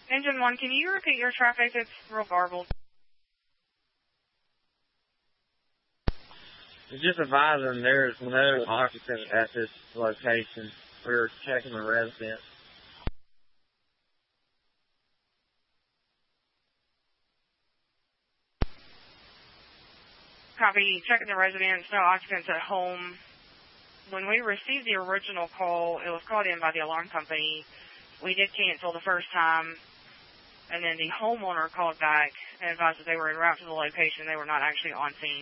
Engine 1, can you repeat your traffic? It's real garbled. Just advising there is no occupant at this location. We're checking the residence. Copy. Checking the residence. No occupants at home. When we received the original call, it was called in by the alarm company. We did cancel the first time, and then the homeowner called back and advised that they were en route to the location. They were not actually on scene.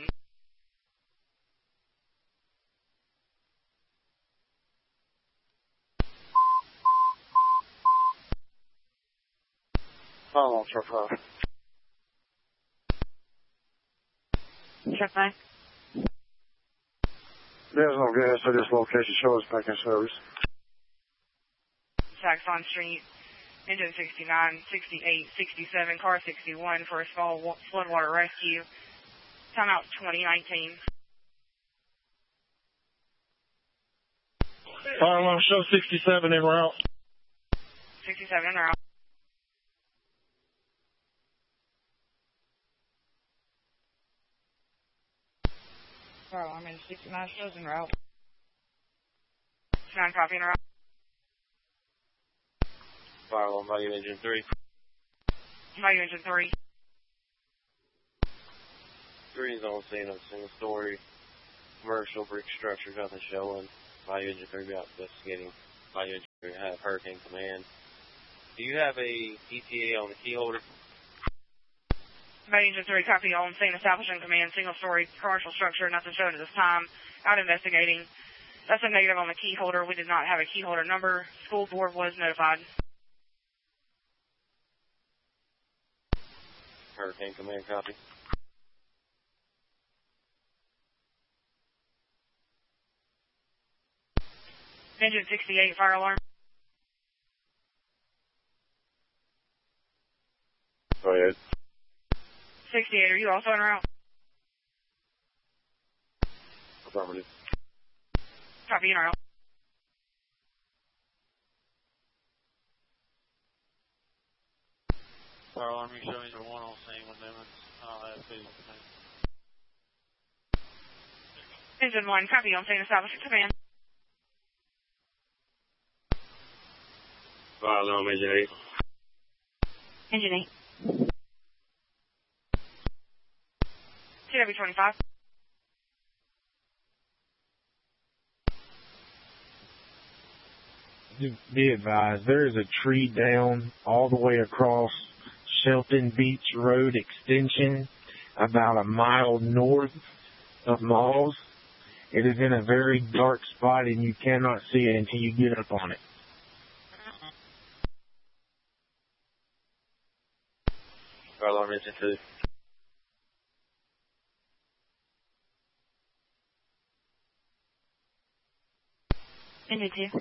Follow on truck 5. Truck 5. There's no gas at this location. Show us back in service. Saxon Street, engine 69, 68, 67, car 61 for a small floodwater rescue. Timeout 2019. Fire alarm show 67 en route. 67 en route. Fire alarm engine 69 shows en route. 69 copy en route. Fire alarm value engine 3. Value engine 3. 3 is on scene of a single story commercial brick structure, nothing showing. Value engine 3 be out investigating. Value engine 3 have Hurricane Command. Do you have a ETA on the key holder? Value engine 3 copy on scene establishing command, single story commercial structure, nothing shown at this time. Out investigating. That's a negative on the key holder. We did not have a key holder number. School board was notified. Hurricane Command copy. Engine 68 fire alarm. Go ahead. 68, are you also en route? Affirmative. Copy en route. Fire alarm, you show engine 1 on scene with limits. I'll have 2. Engine 1, copy on scene establishing command. Fire alarm engine 8. Engine 8. TW25. Be advised, there is a tree down all the way across Shelton Beach Road extension, about a mile north of Malls. It is in a very dark spot, and you cannot see it until you get up on it. Fire alarm engine 2. Engine 2.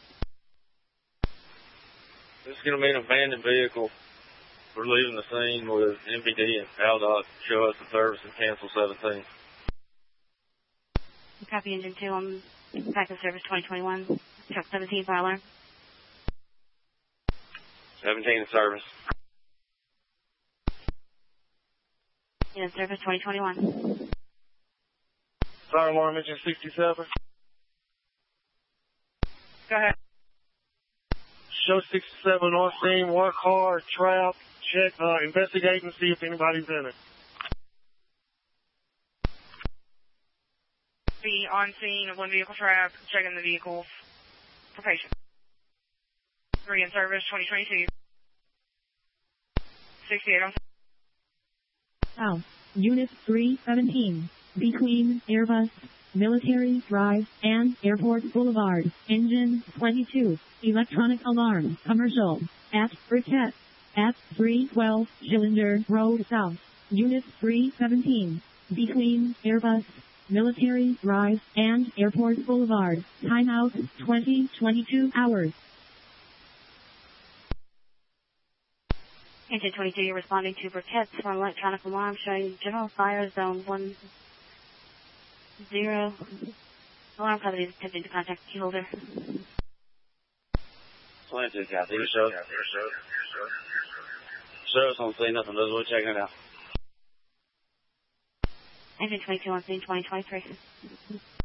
This is going to be an abandoned vehicle. We're leaving the scene with MPD and ALDOT to show us the service and cancel 17. Copy engine 2 on back of service 2021. Truck 17 fire alarm. 17 in service. In service 2021. Fire alarm engine 67. Go ahead. Show 67 on scene, one car, trap, check, investigate and see if anybody's in it. Be on scene of one vehicle trap, checking the vehicle for patient. 3 in service 2022. 68 on South, Unit 317, between Airbus, Military Drive, and Airport Boulevard, Engine 22, electronic alarm, commercial, at Briquette, at 312 Gillinder Road South, Unit 317, between Airbus, Military Drive, and Airport Boulevard, timeout 20-22 hours. Engine 22, you're responding to Briquette's from electronic alarm showing general fire zone 10. Alarm company is attempting to contact the key holder. 22 Kathy, show. Service on scene, nothing. Those we're checking it out. Engine 22 on scene 2023.